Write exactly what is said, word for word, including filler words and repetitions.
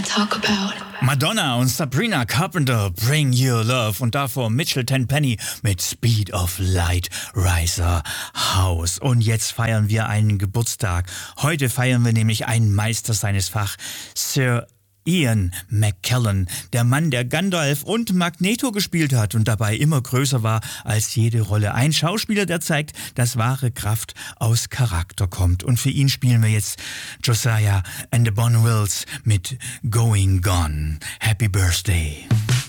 wanna talk about. Madonna und Sabrina Carpenter, Bring Your Love. Und davor Mitchell Tenpenny mit Speed of Light, Riser House. Und jetzt feiern wir einen Geburtstag. Heute feiern wir nämlich einen Meister seines Fachs, Sir Ian McKellen, der Mann, der Gandalf und Magneto gespielt hat und dabei immer größer war als jede Rolle. Ein Schauspieler, der zeigt, dass wahre Kraft aus Charakter kommt. Und für ihn spielen wir jetzt Josiah and the Bonwills mit Going Gone. Happy Birthday.